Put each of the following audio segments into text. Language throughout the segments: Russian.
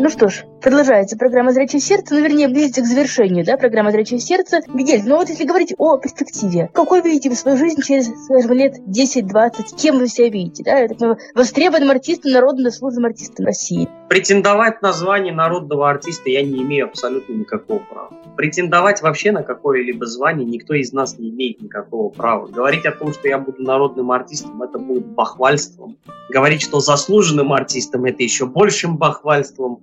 Ну что ж, продолжается программа «Зрячее сердце», ну, вернее, близится к завершению, да, программа «Зрячее сердце». Мигель, ну вот если говорить о перспективе, какой видите вы свою жизнь через, скажем, лет 10-20, кем вы себя видите, да, востребованным артистом, народным заслуженным артистом России? Претендовать на звание народного артиста я не имею абсолютно никакого права. Претендовать вообще на какое-либо звание никто из нас не имеет никакого права. Говорить о том, что я буду народным артистом, это будет бахвальством. Говорить, что заслуженным артистом, это еще большим бахвальством.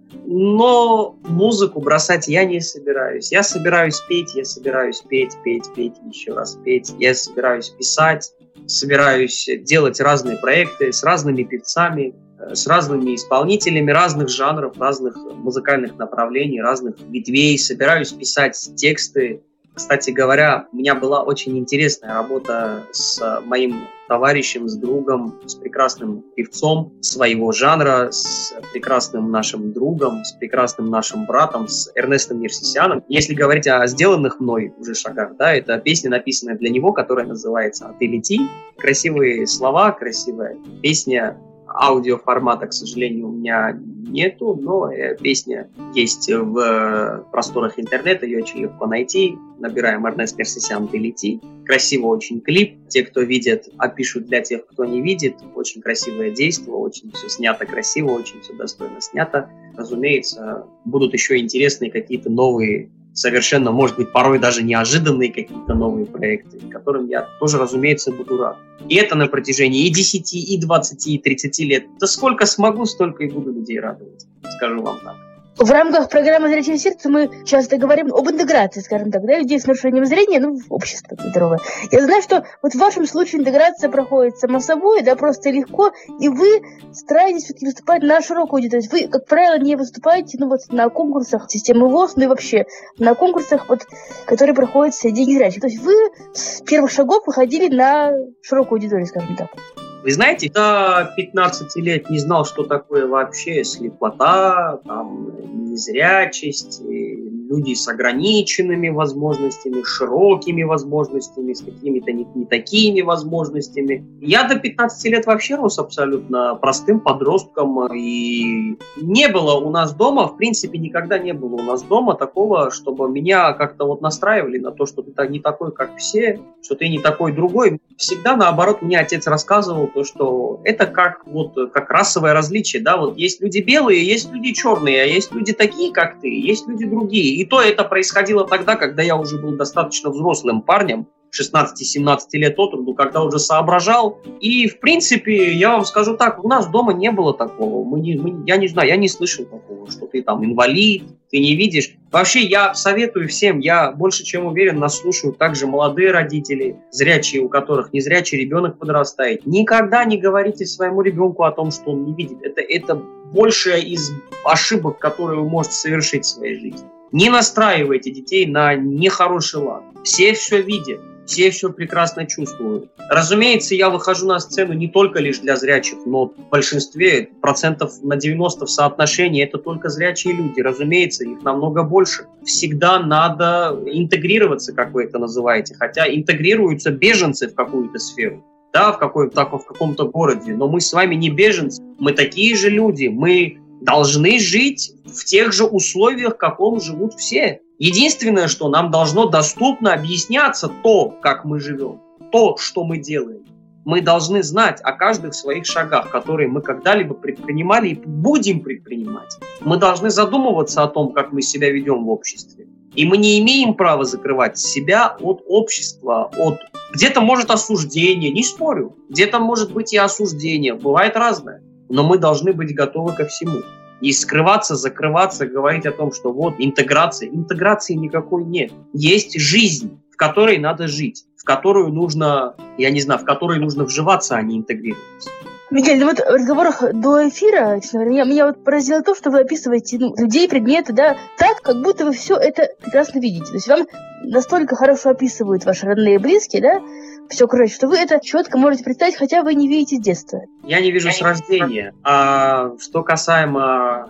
Но музыку бросать я не собираюсь. Я собираюсь петь, петь, еще раз петь. Я собираюсь писать, собираюсь делать разные проекты с разными певцами, с разными исполнителями разных жанров, разных музыкальных направлений, разных ветвей. Собираюсь писать тексты. Кстати говоря, у меня была очень интересная работа с моим товарищем, с другом, с прекрасным певцом своего жанра, с прекрасным нашим другом, с прекрасным нашим братом, с Эрнестом Нерсисяном. Если говорить о сделанных мной уже шагах, да, это песня, написанная для него, которая называется «А ты лети». Красивые слова, красивая песня. Аудиоформата, к сожалению, у меня нету, но песня есть в просторах интернета, ее очень легко найти. Набираем Эрнест Нерсисян «Ты лети». Красиво очень клип. Те, кто видит, опишут для тех, кто не видит. Очень красивое действие, очень все снято красиво, очень все достойно снято. Разумеется, будут еще интересные какие-то новые, совершенно, может быть, порой даже неожиданные какие-то новые проекты, которым я тоже, разумеется, буду рад. И это на протяжении и 10, и 20, и 30 лет. Да сколько смогу, столько и буду людей радовать, скажу вам так. В рамках программы «Зрячее сердце» мы часто говорим об интеграции, скажем так, да, людей с нарушением зрения, в общество здоровое. Я знаю, что вот в вашем случае интеграция проходит само собой, да, просто легко, и вы стараетесь все-таки выступать на широкую аудиторию. Вы, как правило, не выступаете, на конкурсах системы ВОС, и вообще на конкурсах, которые проходят среди незрячих. То есть вы с первых шагов выходили на широкую аудиторию, скажем так. Вы знаете, до 15 лет не знал, что такое вообще слепота, незрячесть, люди с ограниченными возможностями, широкими возможностями, с какими-то не такими возможностями. Я до 15 лет вообще рос абсолютно простым подростком, и не было у нас дома, в принципе, никогда не было у нас дома такого, чтобы меня как-то настраивали на то, что ты не такой, как все, что ты не такой другой. Всегда, наоборот, мне отец рассказывал, что это как расовое различие, да, есть люди белые, есть люди черные, а есть люди такие, как ты, есть люди другие. И то это происходило тогда, когда я уже был достаточно взрослым парнем, 16-17 лет от роду, когда уже соображал. И, в принципе, я вам скажу так, у нас дома не было такого. Я не знаю, я не слышал такого, что ты инвалид, ты не видишь. Вообще, я советую всем, я больше чем уверен, нас слушают также молодые родители, зрячие, у которых незрячий ребенок подрастает. Никогда не говорите своему ребенку о том, что он не видит. Это большая из ошибок, которые вы можете совершить в своей жизни. Не настраивайте детей на нехороший лад. Все видят. Все все прекрасно чувствуют. Разумеется, я выхожу на сцену не только лишь для зрячих, но в большинстве, процентов на 90 в соотношении, это только зрячие люди. Разумеется, их намного больше. Всегда надо интегрироваться, как вы это называете, хотя интегрируются беженцы в какую-то сферу, да, в каком-то городе, но мы с вами не беженцы, мы такие же люди, мы должны жить в тех же условиях, в каком живут все. Единственное, что нам должно доступно объясняться то, как мы живем, то, что мы делаем. Мы должны знать о каждых своих шагах, которые мы когда-либо предпринимали и будем предпринимать. Мы должны задумываться о том, как мы себя ведем в обществе. И мы не имеем права закрывать себя от общества, где-то может осуждение, не спорю, где-то может быть и осуждение, бывает разное. Но мы должны быть готовы ко всему. И скрываться, закрываться, говорить о том, что интеграция. Интеграции никакой нет. Есть жизнь, в которой надо жить, в которую нужно, в которой нужно вживаться, а не интегрироваться. Мигель, в разговорах до эфира, честно говоря, меня поразило то, что вы описываете людей, предметы, да, так, как будто вы все это прекрасно видите. То есть вам настолько хорошо описывают ваши родные и близкие, да, все окружающее, что вы это четко можете представить, хотя вы не видите с детства. Я не вижу с рождения. А что касаемо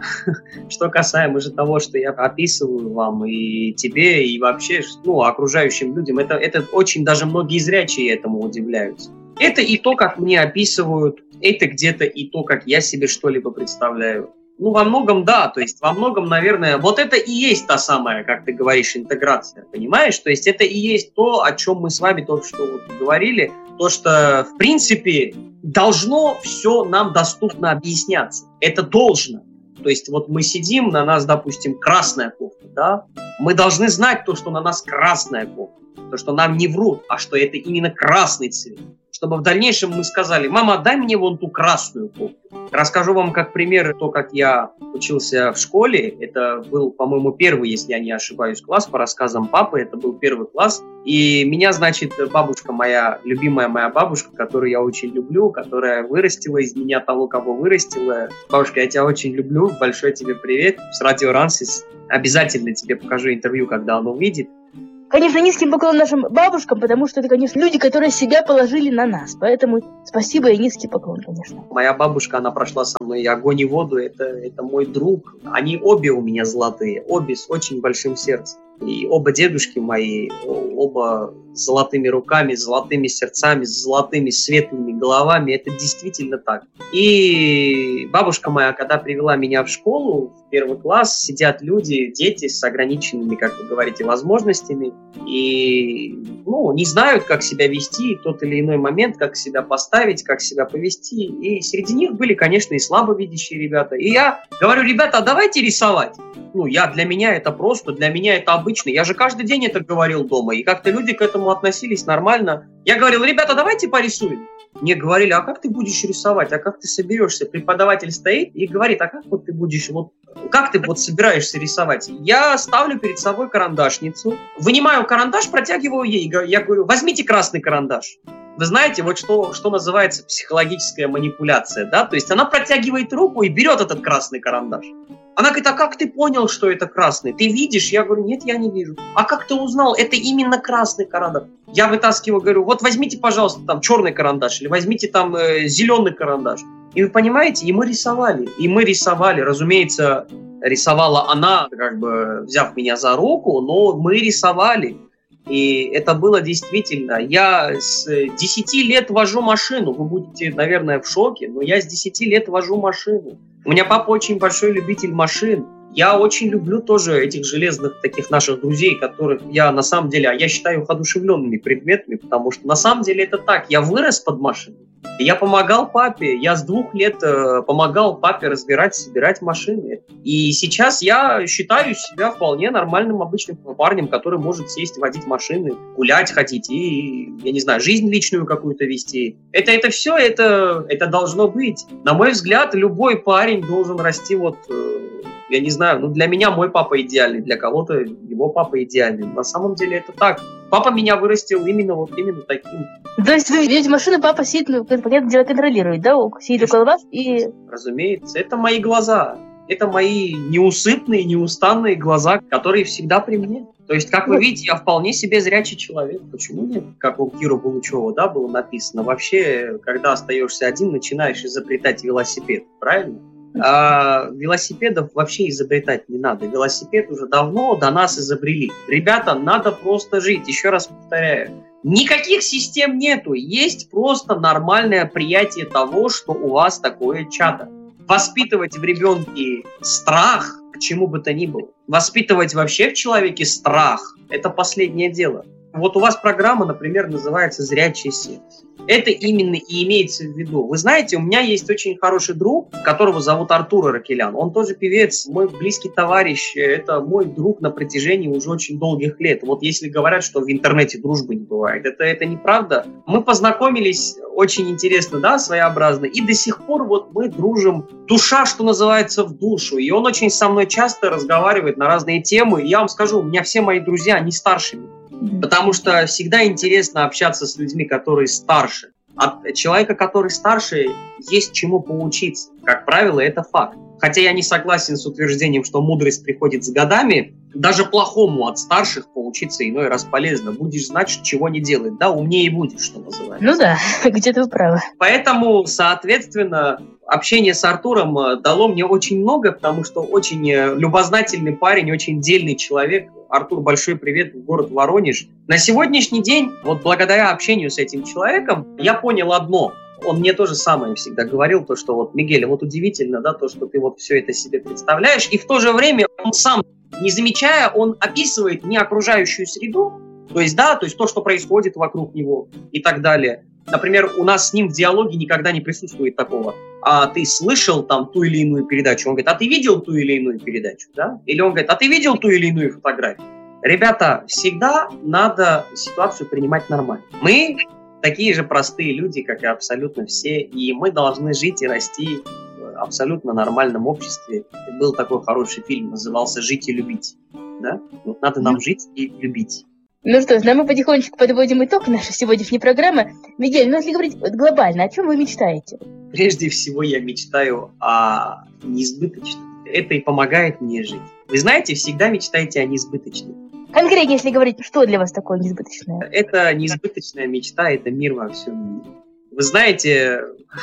же того, что я описываю вам и тебе, и вообще окружающим людям, это очень даже многие зрячие этому удивляются. Это и то, как мне описывают, это где-то и то, как я себе что-либо представляю. Ну, во многом, да, то есть во многом, наверное, вот это и есть та самая, как ты говоришь, интеграция, понимаешь? То есть это и есть то, о чем мы с вами только что вот говорили, то, что, в принципе, должно все нам доступно объясняться. Это должно. То есть вот мы сидим, на нас, допустим, красная кофта, да? Мы должны знать то, что на нас красная кофта, то, что нам не врут, а что это именно красный цвет. Чтобы в дальнейшем мы сказали: мама, дай мне вон ту красную кофту. Расскажу вам как пример то, как я учился в школе. Это был, по-моему, первый, если я не ошибаюсь, класс по рассказам папы. Это был первый класс. И меня, значит, бабушка моя, любимая моя бабушка, которую я очень люблю, которая вырастила из меня того, кого вырастила. Бабушка, я тебя очень люблю. Большой тебе привет. С радио Рансис. Обязательно тебе покажу интервью, когда оно выйдет. Конечно, низкий поклон нашим бабушкам, потому что это, конечно, люди, которые себя положили на нас. Поэтому спасибо и низкий поклон, конечно. Моя бабушка, она прошла со мной и огонь, и воду. Это мой друг. Они обе у меня золотые, обе с очень большим сердцем. И оба дедушки мои, оба с золотыми руками, с золотыми сердцами, с золотыми светлыми головами. Это действительно так. И бабушка моя, когда привела меня в школу, в первый класс, сидят люди, дети с ограниченными, как вы говорите, возможностями. И не знают, как себя вести в тот или иной момент, как себя поставить, как себя повести. И среди них были, конечно, и слабовидящие ребята. И я говорю: ребята, а давайте рисовать. Для меня это просто, для меня это обычно. Я же каждый день это говорил дома, и как-то люди к этому относились нормально. Я говорил: ребята, давайте порисуем. Мне говорили: а как ты будешь рисовать, а как ты соберешься? Преподаватель стоит и говорит: а как вот ты будешь, как ты собираешься рисовать? Я ставлю перед собой карандашницу, вынимаю карандаш, протягиваю ей, я говорю: возьмите красный карандаш. Вы знаете, вот что называется психологическая манипуляция, да? То есть она протягивает руку и берет этот красный карандаш. Она говорит: а как ты понял, что это красный? Ты видишь? Я говорю: нет, я не вижу. А как ты узнал? Это именно красный карандаш. Я вытаскиваю, говорю: вот возьмите, пожалуйста, там черный карандаш или возьмите там зеленый карандаш. И вы понимаете, и мы рисовали. Разумеется, рисовала она, взяв меня за руку, но мы рисовали. И это было действительно. Я с 10 лет вожу машину. Вы будете, наверное, в шоке, но я с 10 лет вожу машину. У меня папа очень большой любитель машин. Я очень люблю тоже этих железных таких наших друзей, которых я на самом деле, я считаю их одушевленными предметами, потому что на самом деле это так. Я вырос под машиной. Я помогал папе, я с 2 лет помогал папе собирать машины. И сейчас я считаю себя вполне нормальным обычным парнем, который может сесть, водить машины, гулять, ходить и, я не знаю, жизнь личную какую-то вести. Это все, это должно быть. На мой взгляд, любой парень должен расти я не знаю, для меня мой папа идеальный, для кого-то его папа идеальный. На самом деле это так. Папа меня вырастил именно таким. То есть вы ведете машину, папа сидит, понятное дело, контролирует, да? Сидит около вас и... Разумеется, это мои глаза. Это мои неусыпные, неустанные глаза, которые всегда при мне. То есть, как вы видите, я вполне себе зрячий человек. Почему нет? Как у Киры Булычева, да, было написано. Вообще, когда остаешься один, начинаешь изобретать велосипед. Правильно? А велосипедов вообще изобретать не надо. Велосипед уже давно до нас изобрели. Ребята, надо просто жить. Еще раз повторяю. Никаких систем нету. Есть просто нормальное приятие того, что у вас такое чадо. Воспитывать в ребенке страх к чему бы то ни было. Воспитывать вообще в человеке страх – это последнее дело. Вот у вас программа, например, называется «Зрячее сердце». Это именно и имеется в виду. Вы знаете, у меня есть очень хороший друг, которого зовут Артур Аракелян. Он тоже певец, мой близкий товарищ. Это мой друг на протяжении уже очень долгих лет. Вот если говорят, что в интернете дружбы не бывает, это неправда. Мы познакомились очень интересно, да, своеобразно. И до сих пор мы дружим. Душа, что называется, в душу. И он очень со мной часто разговаривает на разные темы. И я вам скажу, у меня все мои друзья, они старше меня. Потому что всегда интересно общаться с людьми, которые старше. От человека, который старше, есть чему поучиться. Как правило, это факт. Хотя я не согласен с утверждением, что мудрость приходит с годами. Даже плохому от старших поучиться иной раз полезно. Будешь знать, чего не делать. Да, умнее будешь, что называется. Ну да, где-то вы правы. Поэтому, соответственно, общение с Артуром дало мне очень много, потому что очень любознательный парень, очень дельный человек. Артур, большой привет в город Воронеж. На сегодняшний день, благодаря общению с этим человеком, я понял одно. он мне тоже самое всегда говорил, то, что вот, Мигель, вот удивительно, да, то, что ты вот все это себе представляешь, и в то же время он сам, не замечая, он описывает не окружающую среду, то есть, да, то есть то, что происходит вокруг него и так далее. Например, у нас с ним в диалоге никогда не присутствует такого. А ты слышал там ту или иную передачу? Он говорит, а ты видел ту или иную передачу? Да? Или он говорит, а ты видел ту или иную фотографию? Ребята, всегда надо ситуацию принимать нормально. Мы такие же простые люди, как и абсолютно все, и мы должны жить и расти в абсолютно нормальном обществе. Был такой хороший фильм, назывался «Жить и любить». Да? Вот надо нам жить и любить. Ну что ж, мы потихонечку подводим итог нашей сегодняшней программы. Мигель, ну если говорить глобально, о чем вы мечтаете? Прежде всего я мечтаю о неизбыточном. Это и помогает мне жить. Вы знаете, всегда мечтайте о неизбыточном. Конкретнее, если говорить, что для вас такое неизбыточное? Это неизбыточная мечта, это мир во всем мире. Вы знаете,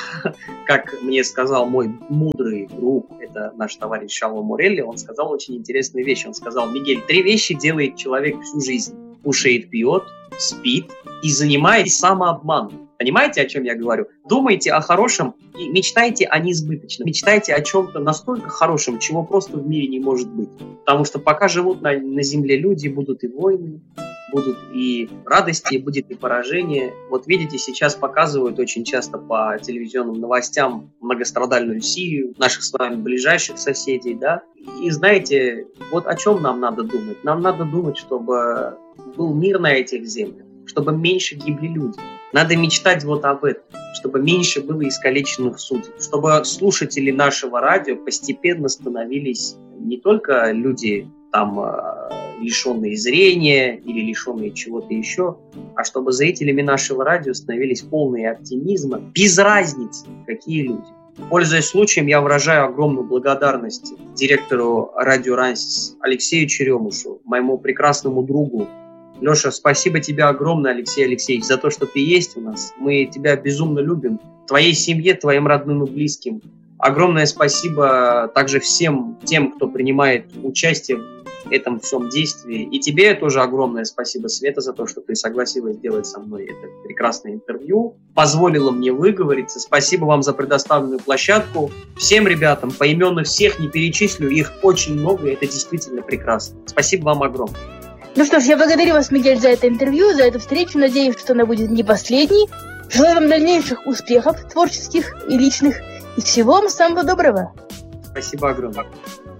как мне сказал мой мудрый друг, это наш товарищ Шало Морелли, он сказал очень интересную вещь. Он сказал, Мигель, 3 вещи делает человек всю жизнь. Кушает, пьет, спит и занимается самообманом. Понимаете, о чем я говорю? Думайте о хорошем и мечтайте о неизбыточном. Мечтайте о чем-то настолько хорошем, чего просто в мире не может быть. Потому что пока живут на земле люди, будут и войны, будут и радости, будет и поражение. Вот видите, сейчас показывают очень часто по телевизионным новостям многострадальную Сирию, наших с вами ближайших соседей, да. И знаете, вот о чем нам надо думать? Нам надо думать, чтобы был мир на этих землях, чтобы меньше гибли люди. Надо мечтать вот об этом, чтобы меньше было искалеченных судеб, чтобы слушатели нашего радио постепенно становились не только люди, там, лишенные зрения или лишенные чего-то еще, а чтобы зрителями нашего радио становились полные оптимизма, без разницы, какие люди. Пользуясь случаем, я выражаю огромную благодарность директору радио «Рансис» Алексею Черемушу, моему прекрасному другу. Леша, спасибо тебе огромное, Алексей Алексеевич, за то, что ты есть у нас. Мы тебя безумно любим. Твоей семье, твоим родным и близким. Огромное спасибо также всем тем, кто принимает участие в этом всем действии. И тебе тоже огромное спасибо, Света, за то, что ты согласилась сделать со мной это прекрасное интервью. Позволила мне выговориться. Спасибо вам за предоставленную площадку. Всем ребятам, поименно всех не перечислю, их очень много, и это действительно прекрасно. Спасибо вам огромное. Ну что ж, я благодарю вас, Мигель, за это интервью, за эту встречу. Надеюсь, что она будет не последней. Желаю вам дальнейших успехов творческих и личных. И всего вам самого доброго. Спасибо огромное.